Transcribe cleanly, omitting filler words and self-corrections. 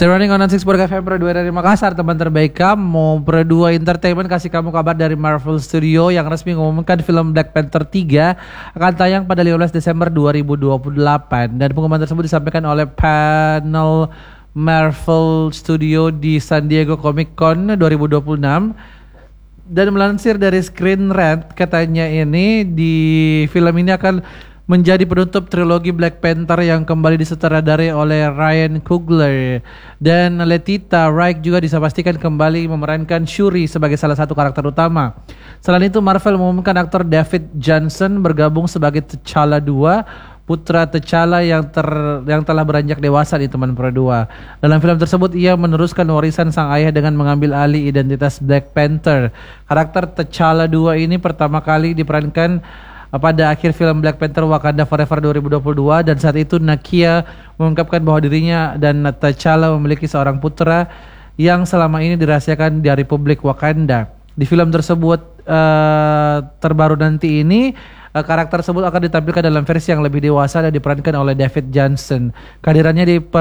Still running on 96 FM Pro 2 dari Makassar, teman terbaik kamu. Pro 2 Entertainment kasih kamu kabar dari Marvel Studio yang resmi mengumumkan film Black Panther 3 akan tayang pada 15 Desember 2028. Dan pengumuman tersebut disampaikan oleh panel Marvel Studio di San Diego Comic Con 2026. Dan melansir dari Screen Rant, katanya ini di film ini akan menjadi penutup trilogi Black Panther yang kembali disutradarai oleh Ryan Coogler, dan Letitia Wright juga dipastikan kembali memerankan Shuri sebagai salah satu karakter utama. Selain itu, Marvel mengumumkan aktor David Johnson bergabung sebagai T'Challa II, putra T'Challa yang telah beranjak dewasa di teman Pro 2. Dalam film tersebut ia meneruskan warisan sang ayah dengan mengambil alih identitas Black Panther. Karakter T'Challa II ini pertama kali diperankan pada akhir film Black Panther Wakanda Forever 2022, dan saat itu Nakia mengungkapkan bahwa dirinya dan T'Challa memiliki seorang putra yang selama ini dirahasiakan di Republik Wakanda. Di film tersebut terbaru nanti ini karakter tersebut akan ditampilkan dalam versi yang lebih dewasa dan diperankan oleh David Johnson. Kehadirannya